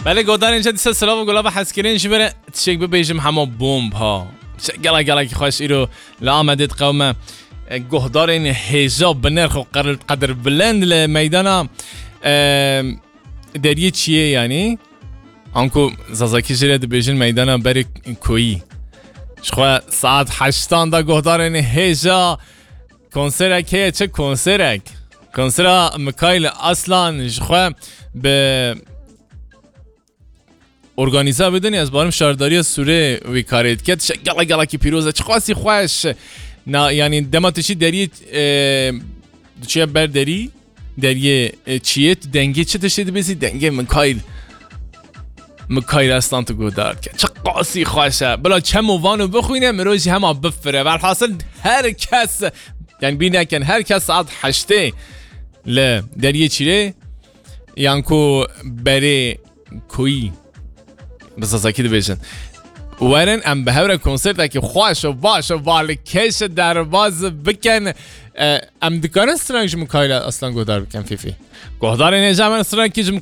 بله گودار اینجا دیسه سلام و گلاب حسکرینش بره تشک ببیجم همه بومب ها گلا گلا که خوش ایرو لآمدید قوم گهدار این حجاب بنرخ و قدر بلند لمیدانا دریه چیه یعنی؟ آنکو زازاکی جره بیجن میدانا بری کویی شخواه ساعت 8 دا گهدار این حجاب کنسرک هیه چه کنسرک؟ کنسرا مکایل اصلا شخواه به ارگانیزه بدونی از بارم شارداری سوره وی کارید که گلا گلا کی پیروزه چه خاصی خوش نه یعنی دماتشی دری چیه بر دری چیه دنگی چه تشید بیسی دنگی مکایل اصلا تو گودار که چه قاسی خوشه بلا چه موانو بخوینه مروجی همه بفره والحاصل هر کس یعنی بینه کن هر کس ساعت 8 ل دریه چیره یعنی کو بره کوی بس ساکت بشن ورن ام به هر کنسرت که خوش و باش و بالکش درواز بکن ام دکان استرانج مکایل اصلا گودار بکن فیفی گودار نجام استرانج